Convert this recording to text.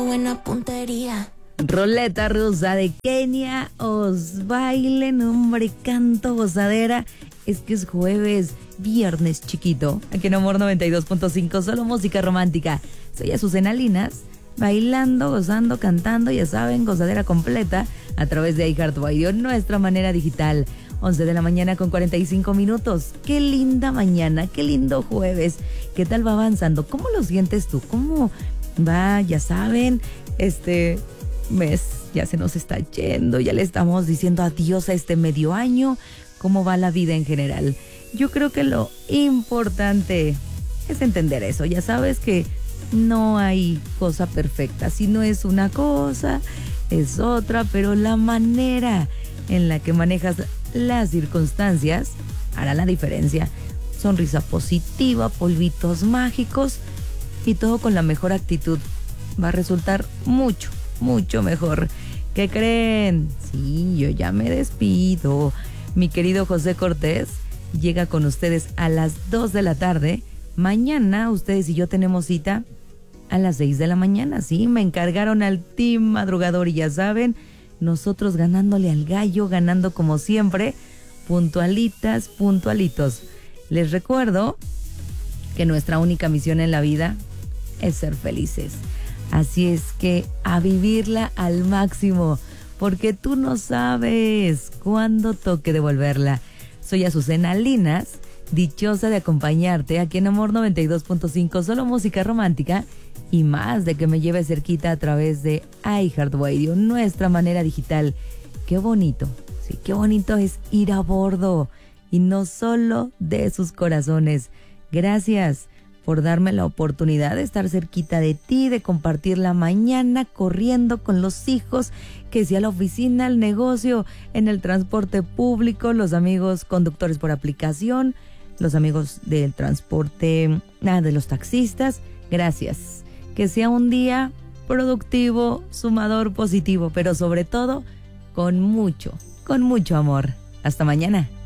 buena puntería. Roleta rusa de Kenia Os. Bailen, hombre, canto, gozadera. Es que es jueves, viernes chiquito. Aquí en Amor 92.5, solo música romántica. Soy Azucena Linas, bailando, gozando, cantando, ya saben, gozadera completa a través de iHeartRadio, nuestra manera digital. 11 de la mañana con 45 minutos. Qué linda mañana, qué lindo jueves. ¿Qué tal va avanzando? ¿Cómo lo sientes tú? ¿Cómo va? Ya saben, este mes ya se nos está yendo, ya le estamos diciendo adiós a este medio año. ¿Cómo va la vida en general? Yo creo que lo importante es entender eso. Ya sabes que no hay cosa perfecta. Si no es una cosa, es otra, pero la manera en la que manejas las circunstancias hará la diferencia. Sonrisa positiva, polvitos mágicos y todo con la mejor actitud. Va a resultar mucho, mucho mejor. ¿Qué creen? Sí, yo ya me despido. Mi querido José Cortés llega con ustedes a las 2 de la tarde. Mañana ustedes y yo tenemos cita a las 6 de la mañana. Sí, me encargaron al team madrugador y ya saben, nosotros ganándole al gallo, ganando como siempre, puntualitas, puntualitos. Les recuerdo que nuestra única misión en la vida es ser felices. Así es que a vivirla al máximo, porque tú no sabes cuándo toque devolverla. Soy Azucena Linas, dichosa de acompañarte aquí en Amor 92.5, solo música romántica y más de que me lleve cerquita a través de iHeartRadio, nuestra manera digital. Qué bonito, sí, qué bonito es ir a bordo y no solo de sus corazones. Gracias por darme la oportunidad de estar cerquita de ti, de compartir la mañana corriendo con los hijos, que sea la oficina, el negocio, en el transporte público, los amigos conductores por aplicación, los amigos del transporte, de los taxistas. Gracias. Que sea un día productivo, sumador, positivo, pero sobre todo con mucho amor. Hasta mañana.